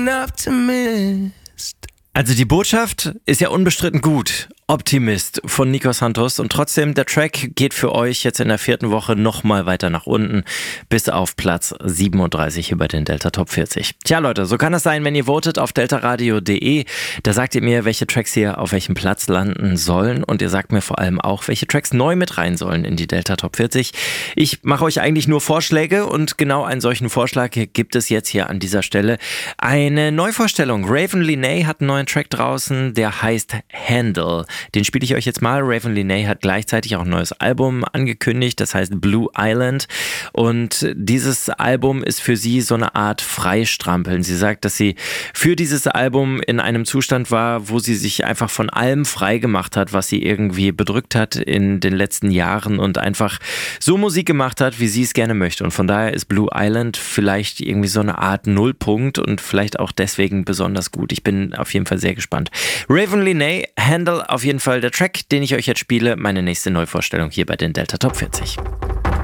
Also die Botschaft ist ja unbestritten gut. Optimist von Nico Santos und trotzdem, der Track geht für euch jetzt in der 4. Woche nochmal weiter nach unten bis auf Platz 37 hier bei den Delta Top 40. Tja Leute, so kann das sein, wenn ihr votet auf deltaradio.de. Da sagt ihr mir, welche Tracks hier auf welchem Platz landen sollen und ihr sagt mir vor allem auch, welche Tracks neu mit rein sollen in die Delta Top 40. Ich mache euch eigentlich nur Vorschläge und genau einen solchen Vorschlag gibt es jetzt hier an dieser Stelle. Eine Neuvorstellung. Raven Lenae hat einen neuen Track draußen, der heißt Handle. Den spiele ich euch jetzt mal. Raven Lenae hat gleichzeitig auch ein neues Album angekündigt, das heißt Blue Island. Und dieses Album ist für sie so eine Art Freistrampeln. Sie sagt, dass sie für dieses Album in einem Zustand war, wo sie sich einfach von allem frei gemacht hat, was sie irgendwie bedrückt hat in den letzten Jahren und einfach so Musik gemacht hat, wie sie es gerne möchte. Und von daher ist Blue Island vielleicht irgendwie so eine Art Nullpunkt und vielleicht auch deswegen besonders gut. Ich bin auf jeden Fall sehr gespannt. Raven Lenae, Handle, auf jeden Fall der Track, den ich euch jetzt spiele, meine nächste Neuvorstellung hier bei den Delta Top 40.